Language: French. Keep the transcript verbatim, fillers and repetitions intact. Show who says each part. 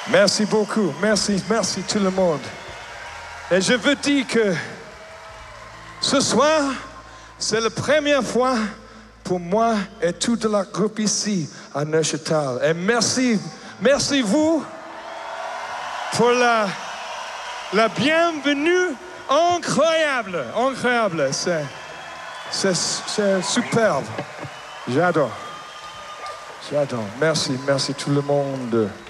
Speaker 1: Merci beaucoup. Merci, merci tout le monde. Et je veux dire que ce soir, c'est la première fois pour moi et toute la groupe ici à Neuchâtel. Et merci, merci vous pour la, la bienvenue incroyable, incroyable. C'est, c'est, c'est superbe. J'adore. J'adore. Merci, merci tout le monde.